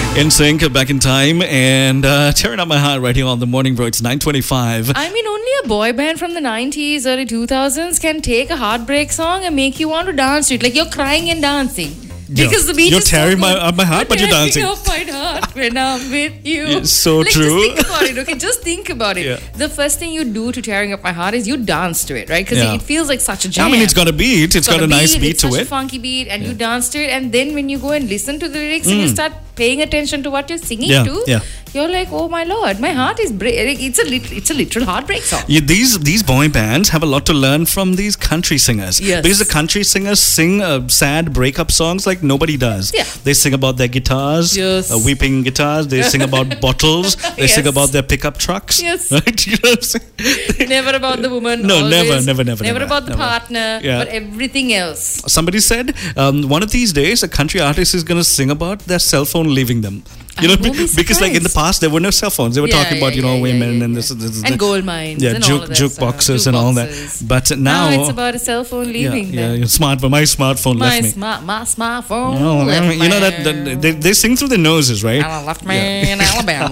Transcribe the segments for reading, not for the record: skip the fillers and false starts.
In sync, back in time, and tearing up my heart right here on the morning, bro. It's 9:25. I mean, only a boy band from the 90s, early 2000s can take a heartbreak song and make you want to dance to it. Like you're crying and dancing. Because the beat you're is tearing so my heart, but you're dancing. You're tearing up my heart when I'm with you. It's so like, true. Just think about it, okay? Just think about it. Yeah. The first thing you do to tearing up my heart is you dance to it, right? Because it feels like such a jam. I mean, it's got a beat. It's got a nice beat to it's it. Such a funky beat, and you dance to it. And then when you go and listen to the lyrics and you start paying attention to what you're singing to, you're like, oh my lord, my heart is it's a literal heartbreak song. Yeah, these boy bands have a lot to learn from these country singers. Yes. Because the country singers sing sad breakup songs like nobody does. Yeah. They sing about their guitars, weeping guitars. They sing about bottles. They sing about their pickup trucks. Yes. Right? You know what I'm saying? Never about the woman. No, always. never. Never about the partner, but everything else. Somebody said one of these days a country artist is going to sing about their cell phone leaving them. You know, because like in the past there were no cell phones. They were talking about women and this and gold mines, and all of that jukeboxes and all that. But now it's about a cell phone leaving them. My smartphone left me. My smartphone left me. You know that they sing through their noses, right? Left me in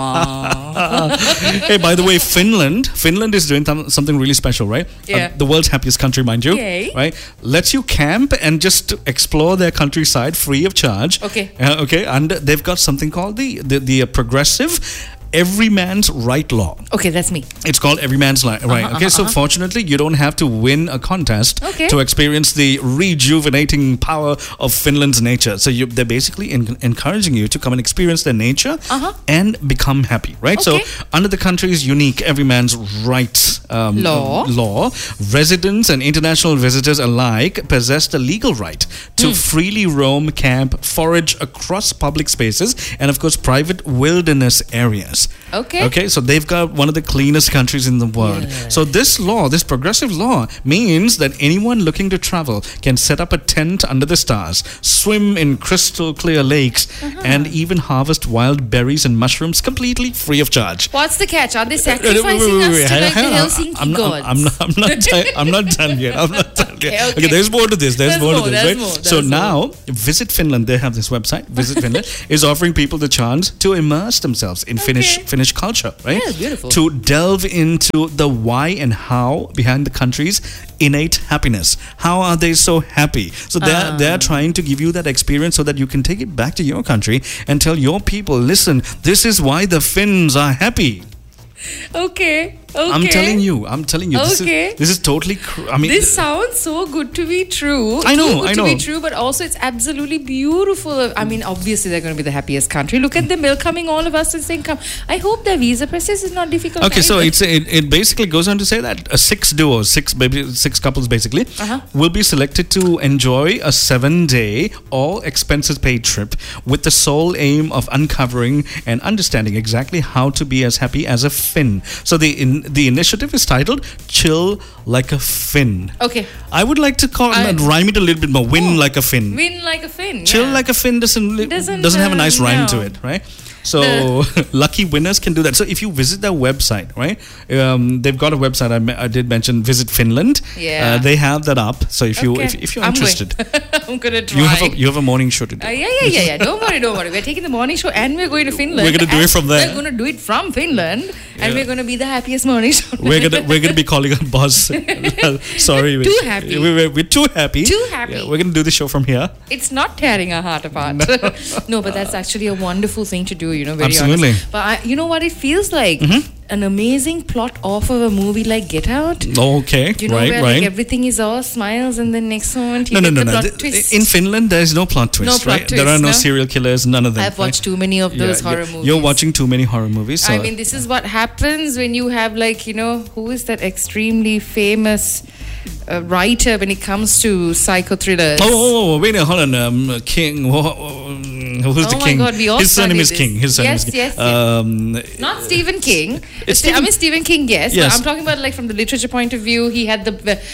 Alabama. Hey, by the way, Finland is doing something really special, right? Yeah. The world's happiest country, mind you. Yay. Right? Lets you camp and just explore their countryside free of charge. Okay. Okay, and they've got something called the progressive Every Man's Right law. Okay, that's me. It's called Every Man's Right. So fortunately, you don't have to win a contest to experience the rejuvenating power of Finland's nature. So they're basically encouraging you to come and experience their nature and become happy, right? Okay. So under the country's unique Every Man's Rights law, residents and international visitors alike possess the legal right to freely roam, camp, forage across public spaces, and of course private wilderness areas. Okay, so they've got one of the cleanest countries in the world. Yeah. So this progressive law, means that anyone looking to travel can set up a tent under the stars, swim in crystal clear lakes, and even harvest wild berries and mushrooms completely free of charge. What's the catch? Are they sacrificing us to like the Helsinki gods? I'm not done yet. Okay, there's more to this. There's more to this, right? So now, Visit Finland, they have this website, Visit Finland, is offering people the chance to immerse themselves in Finnish culture, right? Yeah, beautiful. To delve into the why and how behind the country's innate happiness. How are they so happy? So they're trying to give you that experience so that you can take it back to your country and tell your people, listen, this is why the Finns are happy. Okay. I'm telling you. This is totally. This sounds so good to be true. I know. To be true, but also it's absolutely beautiful. I mean, obviously they're going to be the happiest country. Look at them welcoming all of us and saying, "Come." I hope their visa process is not difficult. Okay, so it basically goes on to say that 6 couples basically will be selected to enjoy a 7-day all expenses paid trip with the sole aim of uncovering and understanding exactly how to be as happy as a Finn. So the initiative is titled Chill Like a Finn. Okay. I would like to rhyme it a little bit more. Win like a Finn. Win like a Finn. Chill like a Finn doesn't have a nice rhyme to it, right? So lucky winners can do that. So if you visit their website, right? They've got a website. I did mention Visit Finland. Yeah. They have that up. So if you're interested, I'm gonna try. You have a morning show today. Yeah. Don't worry. We're taking the morning show and we're going to Finland. We're gonna do it from there. We're gonna do it from Finland, and we're gonna be the happiest morning show. We're gonna be calling our boss. Sorry, too happy. We're too happy. Too happy. Yeah, we're gonna do the show from here. It's not tearing our heart apart. No, but that's actually a wonderful thing to do. Very absolutely. Honest. But you know what it feels like? An amazing plot off of a movie like Get Out. Okay, where like everything is all smiles and then next moment you get the plot twist. In Finland, there is no plot twist, right? There are no serial killers, none of them. I've watched too many of those horror movies. You're watching too many horror movies. So. I mean, this is what happens when you have who is that extremely famous writer when it comes to psycho thrillers? Wait, hold on. King. Who's the king? Oh my God, we all Is surname is King. Yes. Not Stephen King. Stephen King, yes. But I'm talking about from the literature point of view. He had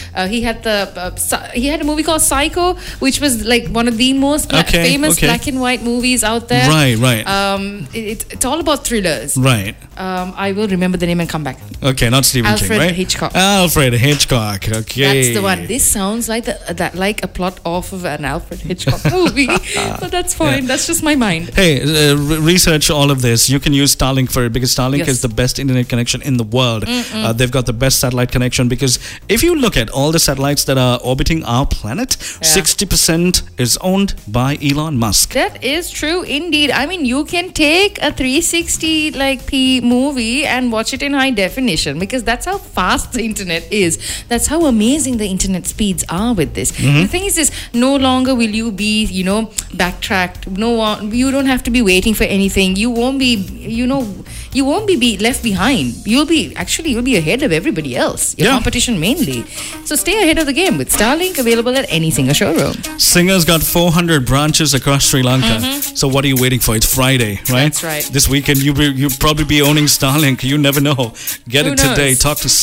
he had a movie called Psycho, which was one of the most famous black and white movies out there. Right. It's all about thrillers. Right. I will remember the name and come back. Okay, not Stephen King, right? Alfred Hitchcock. Okay. That's the one. This sounds like a plot off of an Alfred Hitchcock movie. But that's fine. That's just just my mind. Hey, research all of this. You can use Starlink for it because Starlink is the best internet connection in the world. They've got the best satellite connection because if you look at all the satellites that are orbiting our planet, 60% is owned by Elon Musk. That is true indeed. I mean, you can take a 360p movie and watch it in high definition because that's how fast the internet is. That's how amazing the internet speeds are with this. The thing is this, no longer will you be, backtracked. You don't have to be waiting for anything. You won't be, you won't be left behind. You'll be ahead of everybody else. Your competition mainly. So stay ahead of the game with Starlink, available at any Singer showroom. Singer's got 400 branches across Sri Lanka. So what are you waiting for? It's Friday, right? That's right. This weekend you'll probably be owning Starlink. You never know. Get it today. Talk to